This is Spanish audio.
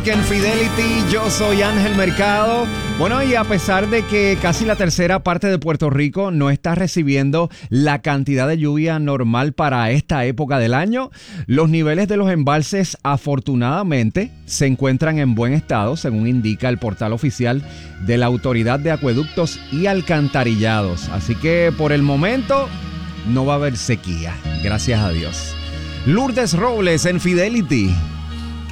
Music en Fidelity. Yo soy Ángel Mercado. Bueno, y a pesar de que casi la tercera parte de Puerto Rico no está recibiendo la cantidad de lluvia normal para esta época del año, los niveles de los embalses afortunadamente se encuentran en buen estado, según indica el portal oficial de la Autoridad de Acueductos y Alcantarillados. Así que por el momento no va a haber sequía, gracias a Dios. Lourdes Robles en Fidelity.